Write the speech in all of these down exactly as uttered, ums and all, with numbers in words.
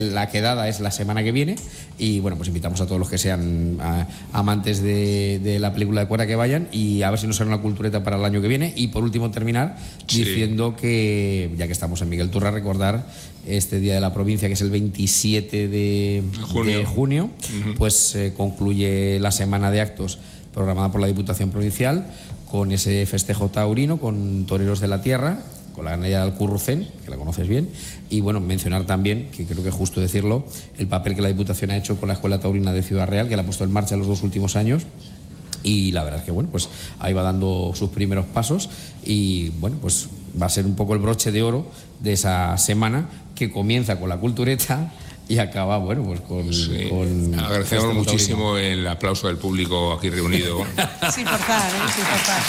La quedada es la semana que viene y bueno, pues invitamos a todos los que sean a, amantes de, de la película de Cuerda que vayan y a ver si nos sale una cultureta para el año que viene. Y por último terminar sí. diciendo que, ya que estamos en Miguel Turra, recordar este Día de la Provincia, que es el veintisiete de junio, de junio uh-huh. pues eh, concluye la semana de actos programada por la Diputación Provincial con ese festejo taurino, con toreros de la tierra, con la ganadería del Currucén, que la conoces bien, y bueno, mencionar también, que creo que es justo decirlo, el papel que la Diputación ha hecho con la Escuela Taurina de Ciudad Real, que la ha puesto en marcha en los dos últimos años, y la verdad es que bueno, pues ahí va dando sus primeros pasos, y bueno, pues va a ser un poco el broche de oro de esa semana, que comienza con la cultureta y acaba, bueno, pues con... Sí. con Agradecemos este muchísimo taurino. El aplauso del público aquí reunido. Sin forzar, ¿eh? Sin forzar.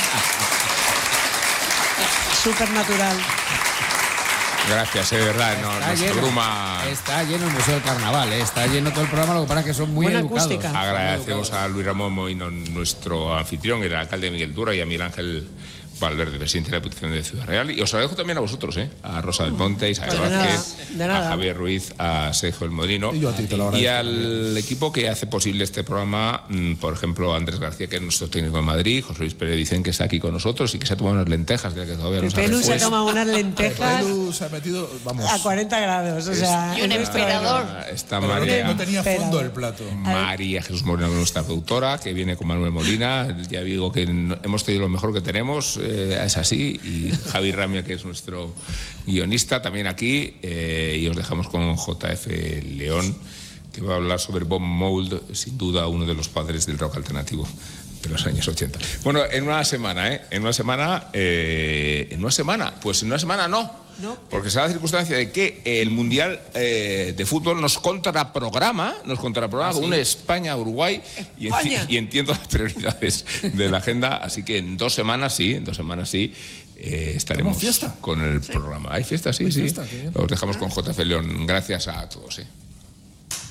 Súper natural. Gracias, es eh, verdad, no, está nos lleno, bruma. Está lleno el Museo del Carnaval, ¿eh? Está lleno todo el programa, lo que pasa es que son muy Buena educados. acústica. Agradecemos a Luis Ramón Moino, nuestro anfitrión, el alcalde Miguel Turra, y a Miguel Ángel Valverde, presidente de la Diputación de Ciudad Real. Y os agradezco también a vosotros, ¿eh? A Rosa del Monte, a Isabel pues Vázquez, de nada, de nada. a Javier Ruiz, a Sergio El Modino. Y, yo a ti te lo y agradezco al también. equipo que hace posible este programa, por ejemplo, Andrés García, que es nuestro técnico de Madrid, José Luis Pérez Vicente, que está aquí con nosotros y que se ha tomado unas lentejas, de que todavía no se ha Pelu se ha repuesto. tomado unas lentejas Pelu se ha metido, vamos. a cuarenta grados, o sea... Y un en nuestro- emperador. Está Pero no, María. no tenía Espera. fondo el plato. María Jesús Moreno, nuestra productora, que viene con Manuel Molina. Ya digo que no- hemos tenido lo mejor que tenemos, eh, es así. Y Javi Ramia, que es nuestro guionista, también aquí. Eh, y os dejamos con J F León, que va a hablar sobre Bob Mould, sin duda uno de los padres del rock alternativo de los años ochenta. Bueno, en una semana, ¿eh? En una semana, eh, en una semana, pues en una semana no. No. Porque se da la circunstancia de que el Mundial eh, de Fútbol nos contraprograma, nos contraprograma con un España-Uruguay y, enti- España. y entiendo las prioridades de la agenda, así que en dos semanas sí, en dos semanas sí, eh, estaremos ¿Tenemos fiesta? con el programa. ¿Hay fiesta? Sí, ¿Hay sí. fiesta? Qué bien. Os dejamos con J F León. Gracias a todos. ¿eh?